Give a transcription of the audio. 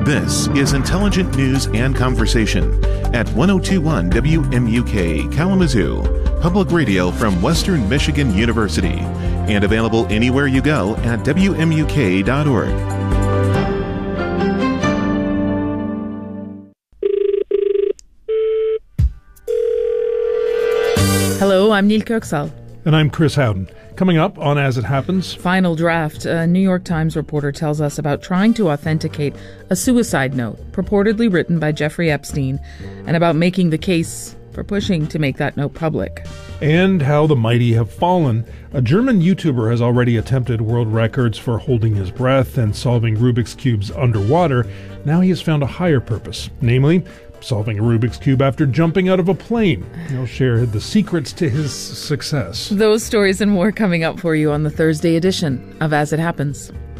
This is Intelligent News and Conversation at 1021 WMUK Kalamazoo, public radio from Western Michigan University, and available anywhere you go at WMUK.org. Hello, I'm Neil Kirksall. And I'm Chris Howden. Coming up on As It Happens. Final draft. A New York Times reporter tells us about trying to authenticate a suicide note purportedly written by Jeffrey Epstein and about making the case for pushing to make that note public. And how the mighty have fallen. A German YouTuber has already attempted world records for holding his breath and solving Rubik's Cubes underwater. Now he has found a higher purpose, namely solving a Rubik's Cube after jumping out of a plane. He'll share the secrets to his success. Those stories and more coming up for you on the Thursday edition of As It Happens.